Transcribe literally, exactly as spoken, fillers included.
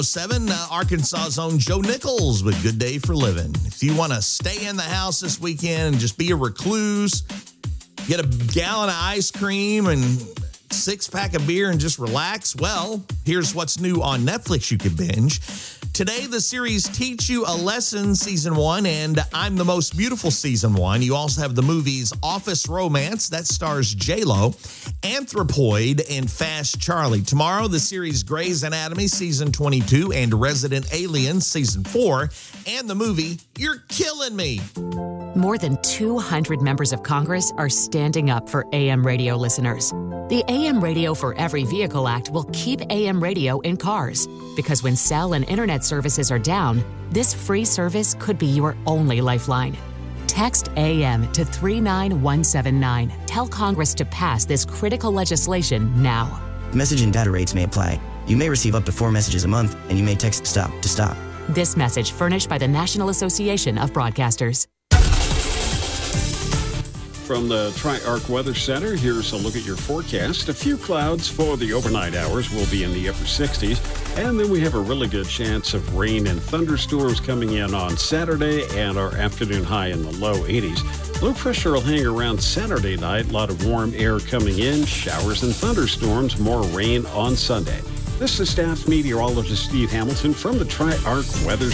Seven, uh, Arkansas's own Joe Nichols with Good Day for Living. If you want to stay in the house this weekend and just be a recluse, get a gallon of ice cream and six pack of beer and just relax, well, here's what's new on Netflix you could binge. Today, the series Teach You a Lesson Season one and I'm the Most Beautiful Season one. You also have the movies Office Romance, that stars J-Lo, Anthropoid, and Fast Charlie. Tomorrow, the series Grey's Anatomy Season twenty-two and Resident Alien Season four, and the movie You're Killing Me. More than two hundred members of Congress are standing up for A M radio listeners. The A M Radio for Every Vehicle Act will keep A M radio in cars, because when cell and internet services are down, this free service could be your only lifeline. Text A M to three nine one seven nine. Tell Congress to pass this critical legislation now. Message and data rates may apply. You may receive up to four messages a month, and you may text STOP to stop. This message furnished by the National Association of Broadcasters. From the Tri-Arc Weather Center, here's a look at your forecast. A few clouds for the overnight hours will be in the upper sixties, and then we have a really good chance of rain and thunderstorms coming in on Saturday, and our afternoon high in the low eighties. Low pressure will hang around Saturday night. A lot of warm air coming in, showers and thunderstorms, more rain on Sunday. This is staff meteorologist Steve Hamilton from the Tri-Arc Weather